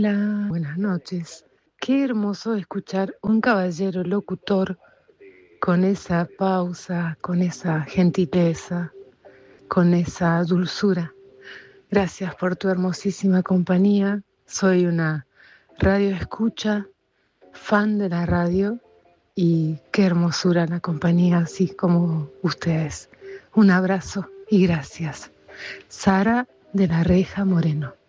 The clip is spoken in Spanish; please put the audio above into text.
Hola, buenas noches. Qué hermoso escuchar un caballero locutor con esa pausa, con esa gentileza, con esa dulzura. Gracias por tu hermosísima compañía. Soy una radio escucha, fan de la radio y qué hermosura la compañía, así como ustedes. Un abrazo y gracias. Sara de la Reja Moreno.